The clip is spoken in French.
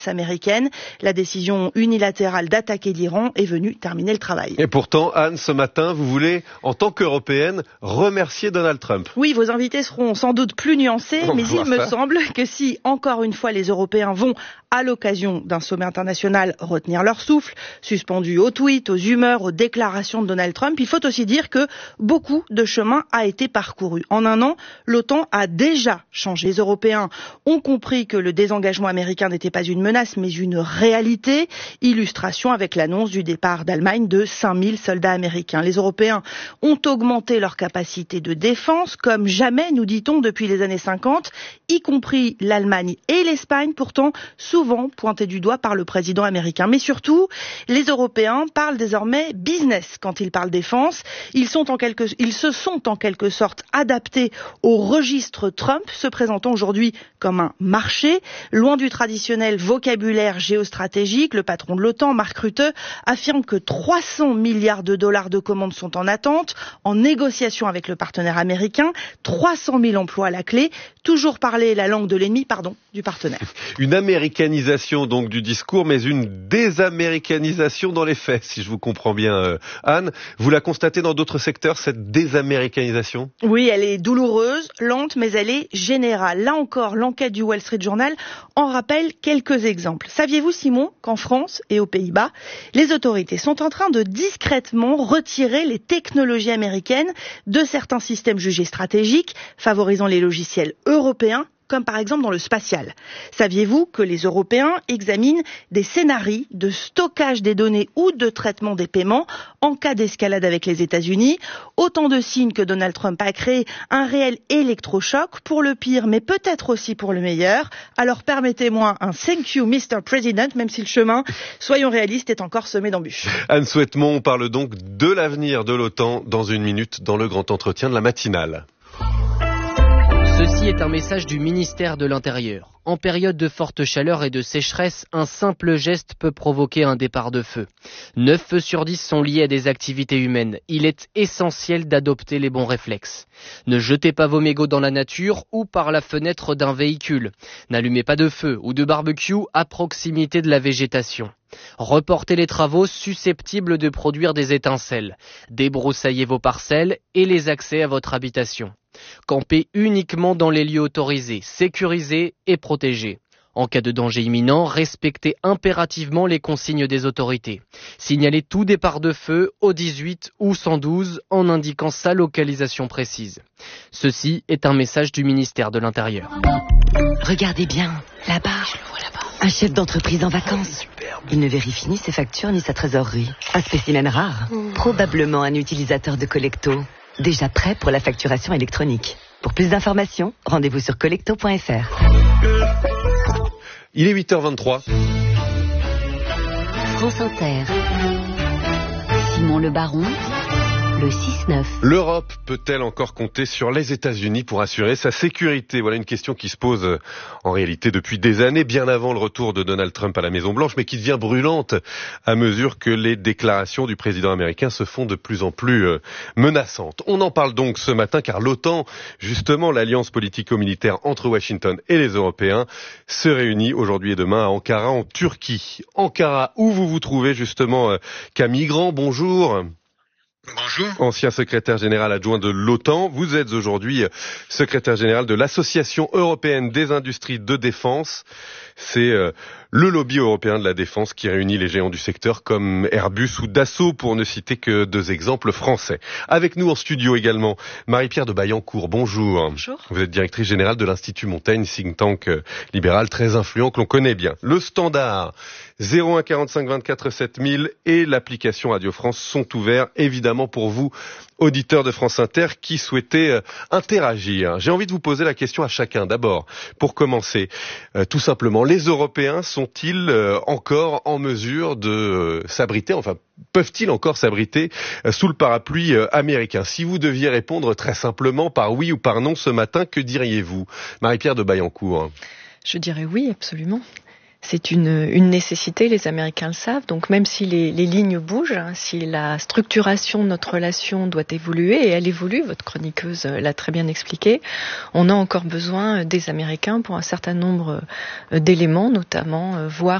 américaine. La décision unilatérale d'attaquer l'Iran est venue terminer le travail. Et pourtant, Anne, ce matin, vous voulez, en tant qu'Européenne, remercier Donald Trump. Oui, vos invités seront sans doute plus nuancés, mais il me semble que si, encore une fois, les Européens vont, à l'occasion d'un sommet international, retenir leur souffle, suspendus aux tweets, aux humeurs, aux déclarations de Donald Trump, il faut aussi dire que beaucoup de chemin a été parcouru. En un an, l'OTAN a déjà changé. Les Européens ont compris que le désengagement américain n'était pas une menace, mais une réalité. Illustration avec l'annonce du départ d'Allemagne de 5000 soldats américains. Les Européens ont augmenté leur capacité de défense, comme jamais, nous dit-on, depuis les années 50, y compris l'Allemagne et l'Espagne, pourtant souvent pointés du doigt par le président américain. Mais surtout, les Européens parlent désormais business quand ils parlent défense. Ils se sont en quelque sorte adaptés au registre Trump, se présentant aujourd'hui comme un marché. Loin du traditionnel vocabulaire géostratégique, le patron de l'OTAN, Mark Rutte, affirme que 300 milliards de dollars de commandes sont en attente, en négociation avec le partenaire américain, 300 000 emplois à la clé, toujours parler la langue de l'ennemi, du partenaire. Une américanisation donc du discours, mais une désaméricanisation dans les faits, si je vous comprends bien, Anne. Vous la constatez dans d'autres secteurs, cette désaméricanisation ? Oui, elle est douloureuse, lente, mais elle est générale. Là encore, l'enquête du Wall Street Journal en rappelle quelques exemples. Saviez-vous, Simon, qu'en France et aux Pays-Bas, les autorités sont en train de discrètement retirer les technologies américaines de certains systèmes jugés stratégiques, favorisant les logiciels européens, comme par exemple dans le spatial. Saviez-vous que les Européens examinent des scénarios de stockage des données ou de traitement des paiements en cas d'escalade avec les États-Unis? Autant de signes que Donald Trump a créé un réel électrochoc pour le pire, mais peut-être aussi pour le meilleur. Alors permettez-moi un thank you, Mr. President, même si le chemin, soyons réalistes, est encore semé d'embûches. Anne Souhaitemont, on parle donc de l'avenir de l'OTAN dans une minute dans le grand entretien de la matinale. Ceci est un message du ministère de l'Intérieur. En période de forte chaleur et de sécheresse, un simple geste peut provoquer un départ de feu. 9 feux sur 10 sont liés à des activités humaines. Il est essentiel d'adopter les bons réflexes. Ne jetez pas vos mégots dans la nature ou par la fenêtre d'un véhicule. N'allumez pas de feu ou de barbecue à proximité de la végétation. Reportez les travaux susceptibles de produire des étincelles. Débroussaillez vos parcelles et les accès à votre habitation. Campez uniquement dans les lieux autorisés, sécurisés et protégés. En cas de danger imminent, respectez impérativement les consignes des autorités. Signalez tout départ de feu au 18 ou 112 en indiquant sa localisation précise. Ceci est un message du ministère de l'Intérieur. Regardez bien, là-bas, un chef d'entreprise en vacances. Il ne vérifie ni ses factures ni sa trésorerie. Un spécimen rare, probablement un utilisateur de Collecto. Déjà prêt pour la facturation électronique. Pour plus d'informations, rendez-vous sur collecto.fr. Il est 8h23. France Inter. Simon Le Baron. Le 6-9. L'Europe peut-elle encore compter sur les États-Unis pour assurer sa sécurité? Voilà une question qui se pose en réalité depuis des années, bien avant le retour de Donald Trump à la Maison-Blanche, mais qui devient brûlante à mesure que les déclarations du président américain se font de plus en plus menaçantes. On en parle donc ce matin car l'OTAN, justement l'alliance politico-militaire entre Washington et les Européens, se réunit aujourd'hui et demain à Ankara en Turquie. Ankara, où vous vous trouvez justement, Camille Grand, bonjour. Bonjour. Ancien secrétaire général adjoint de l'OTAN, vous êtes aujourd'hui secrétaire général de l'Association européenne des industries de défense. C'est le lobby européen de la défense qui réunit les géants du secteur comme Airbus ou Dassault, pour ne citer que 2 exemples français. Avec nous en studio également, Marie-Pierre de Baillancourt, bonjour. Bonjour. Vous êtes directrice générale de l'Institut Montaigne, think tank libéral très influent que l'on connaît bien. Le standard 01 45 24 7000 et l'application Radio France sont ouverts évidemment pour vous, auditeurs de France Inter qui souhaitez interagir. J'ai envie de vous poser la question à chacun. D'abord, pour commencer, tout simplement, les Européens sont-ils encore en mesure de s'abriter, enfin, peuvent-ils encore s'abriter sous le parapluie américain? Si vous deviez répondre très simplement par oui ou par non ce matin, que diriez-vous? Marie-Pierre de Baillancourt. Je dirais oui, absolument. C'est une nécessité, les Américains le savent. Donc même si les lignes bougent, si la structuration de notre relation doit évoluer, et elle évolue, votre chroniqueuse l'a très bien expliqué, on a encore besoin des Américains pour un certain nombre d'éléments, notamment voir